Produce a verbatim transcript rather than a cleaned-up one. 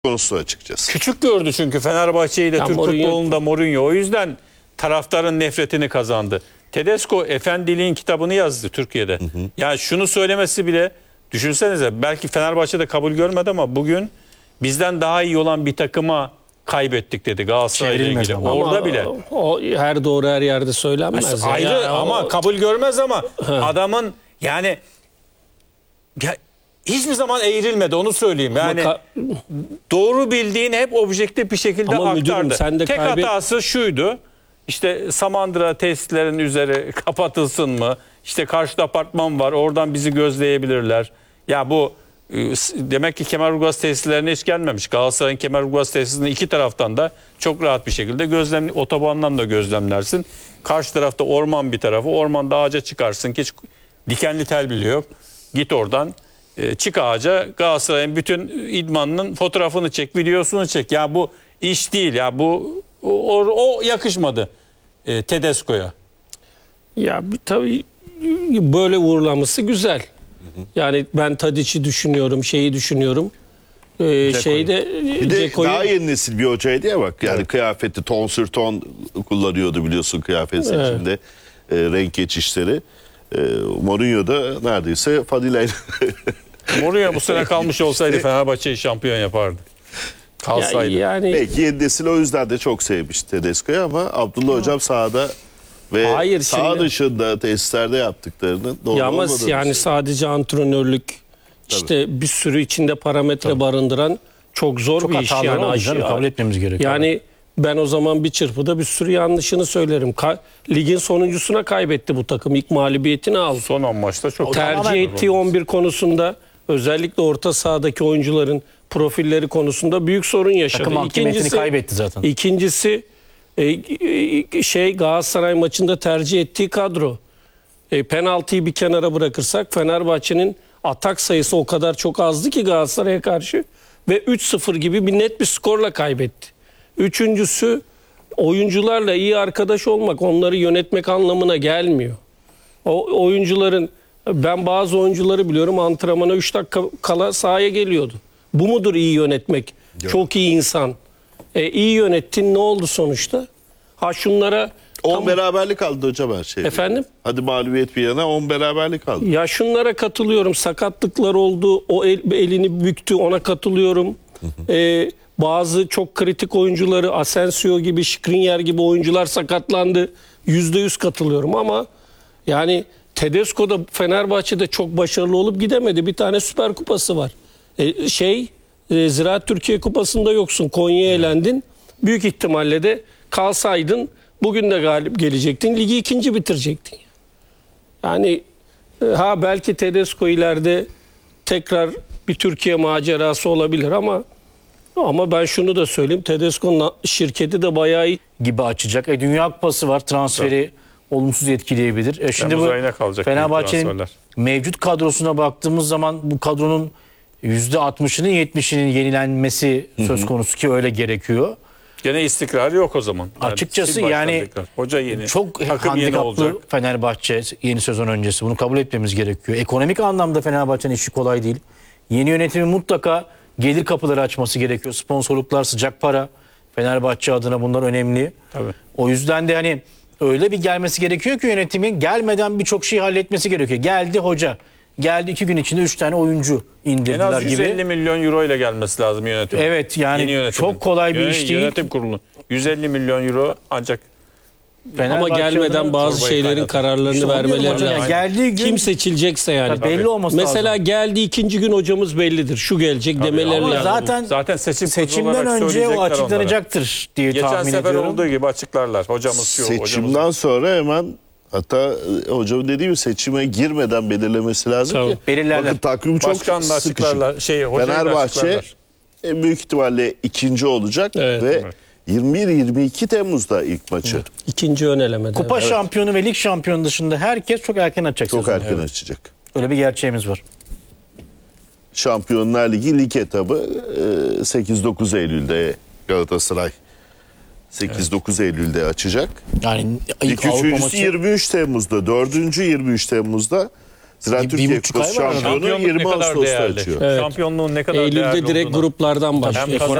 konusu açıkçası. Küçük gördü çünkü Fenerbahçe'yi de Ya Türk Mourinho... futbolunda Mourinho. O yüzden taraftarın nefretini kazandı. Tedesco Efendiliğin kitabını yazdı Türkiye'de. Hı hı. Yani şunu söylemesi bile, düşünsenize, belki Fenerbahçe'de kabul görmedi ama bugün bizden daha iyi olan bir takıma kaybettik dedi Galatasaray'la ilgili. Ama orada bile. O her doğru her yerde söylenmez. Ayrı yani ama o... kabul görmez ama adamın yani ya, hiçbir zaman eğrilmedi, onu söyleyeyim. Yani doğru bildiğin hep objektif bir şekilde ama aktardı. Müdürüm, sen de Tek kaybet... hatası şuydu. İşte Samandıra tesislerin üzeri kapatılsın mı? İşte karşıda apartman var, oradan bizi gözleyebilirler. Ya bu demek ki Kemerburgaz tesislerine hiç gelmemiş. Galatasaray'ın Kemerburgaz tesisini iki taraftan da çok rahat bir şekilde gözlem, otobandan da gözlemlersin. Karşı tarafta orman bir tarafı. Ormanda ağaca çıkarsın ki hiç dikenli tel bile yok. Git oradan e, çık ağaca, Galatasaray'ın bütün idmanının fotoğrafını çek, videosunu çek. Ya bu iş değil ya, bu o, o yakışmadı e, Tedesco'ya. Ya tabii böyle uğurlaması güzel. Yani ben Tadiç'i düşünüyorum, şeyi düşünüyorum. Ee, şeyde bir de Ceko'yu... daha yeni nesil bir hocaydı ya bak. Yani evet. Kıyafeti ton sür ton kullanıyordu biliyorsun kıyafet seçiminde. Evet. E, renk geçişleri. E, Mourinho da neredeyse Fadile'yle. Mourinho bu sene kalmış olsaydı Fenerbahçe'yi şampiyon yapardı. Kalsaydı. Ya, yani... Belki yeni nesil o yüzden de çok sevmiş Tedesco'yu ama Abdullah Hocam sahada ve Hayır, sağ şimdi... dışında tesislerde yaptıklarının doğru ya ama olmadığını yani sadece antrenörlük, işte tabii. Bir sürü içinde parametre tabii. barındıran çok zor çok bir iş yani. Aşı, kabul etmemiz gerekiyor. Yani ben o zaman bir çırpıda bir sürü yanlışını söylerim. Ka- Ligin sonuncusuna kaybetti bu takım. İlk mağlubiyetini aldı. Son on maçta çok tercih ettiği on bir konusunda, özellikle orta sahadaki oyuncuların profilleri konusunda büyük sorun yaşadı. Takım hakimiyetini kaybetti zaten. İkincisi e, şey Galatasaray maçında tercih ettiği kadro. E, penaltıyı bir kenara bırakırsak Fenerbahçe'nin atak sayısı o kadar çok azdı ki Galatasaray'a karşı ve üç sıfır gibi bir net bir skorla kaybetti. Üçüncüsü, oyuncularla iyi arkadaş olmak, onları yönetmek anlamına gelmiyor. O oyuncuların, ben bazı oyuncuları biliyorum, antrenmana üç dakika kala sahaya geliyordu. Bu mudur iyi yönetmek? Yok. Çok iyi insan. E, iyi yönettin, ne oldu sonuçta? Ha şunlara... on tam... beraberlik aldı hocam her şey. Efendim? Hadi mağlubiyet bir yana on beraberlik aldı. Ya şunlara katılıyorum. Sakatlıklar oldu. O el, elini büktü. Ona katılıyorum. ee, bazı çok kritik oyuncuları, Asensio gibi, Skriniar gibi oyuncular sakatlandı. Yüzde yüz katılıyorum ama yani Tedesco da Fenerbahçe'de çok başarılı olup gidemedi. Bir tane Süper Kupası var. Ee, şey, e, Ziraat Türkiye Kupası'nda yoksun. Konya'ya elendin. Büyük ihtimalle de kalsaydın bugün de galip gelecektin. Ligi ikinci bitirecektin. Yani ha belki Tedesco ileride tekrar bir Türkiye macerası olabilir ama ama ben şunu da söyleyeyim. Tedesco'nun şirketi de bayağı iyi gibi açacak. E, Dünya Kupası var. Transferi evet. olumsuz etkileyebilir. E, şimdi bu Fenerbahçe'nin mevcut kadrosuna baktığımız zaman bu kadronun yüzde altmışının yetmişinin yenilenmesi söz konusu ki öyle gerekiyor. Gene istikrarı yok o zaman. Yani açıkçası yani hoca yeni, çok handikaplı Fenerbahçe yeni sezon öncesi. Bunu kabul etmemiz gerekiyor. Ekonomik anlamda Fenerbahçe'nin işi kolay değil. Yeni yönetimin mutlaka gelir kapıları açması gerekiyor. Sponsorluklar, sıcak para. Fenerbahçe adına bunlar önemli. Tabii. O yüzden de hani öyle bir gelmesi gerekiyor ki yönetimin gelmeden birçok şeyi halletmesi gerekiyor. Geldi hoca. Geldi iki gün içinde üç tane oyuncu indirdiler gibi. En az yüz elli gibi. milyon euro ile gelmesi lazım yönetim. Evet yani çok kolay bir Yön, iş değil. Yönetim kurulu. yüz elli milyon euro ancak. Ama gelmeden bazı şeylerin kararlarını işte vermeleri lazım. Yani geldiği gün, kim seçilecekse yani. Tabii. Belli olması Mesela lazım. geldi ikinci gün hocamız bellidir. Şu gelecek tabii. demeleri lazım. Zaten, zaten seçim seçimden önce o açıklanacaktır onlara. diye Geçen tahmin ediyorum. Geçen sefer olduğu gibi açıklarlar. Hocamız şu. Seçimden hocamız... sonra hemen hatta hocam dediği gibi seçime girmeden belirlemesi lazım tamam. ki. Belirlerler. Bakın takvim çok sıkışık. Şey, Fenerbahçe e, büyük ihtimalle ikinci olacak evet, ve evet. yirmi bir yirmi iki Temmuz'da ilk maçı. Evet. İkinci ön elemede. Kupa evet. şampiyonu ve lig şampiyonu dışında herkes çok erken açacak. Çok sezonu. erken evet. açacak. Öyle bir gerçeğimiz var. Şampiyonlar Ligi lig etabı sekiz dokuz Eylül'de Galatasaray sekiz dokuz evet. Eylül'de açacak. Yani ilk üçüncüsü yirmi üç Temmuz'da, dördüncü yirmi üç Temmuz'da, Zira Bir- bir Türkiye buçuk ay Kupası var arada. şampiyonu Şampiyonluk yirmi ne kadar Ağustos'ta değerli. açıyor. Evet. Şampiyonluğun ne kadar değerli Eylül'de direkt olduğunu. gruplardan başlıyor. Hem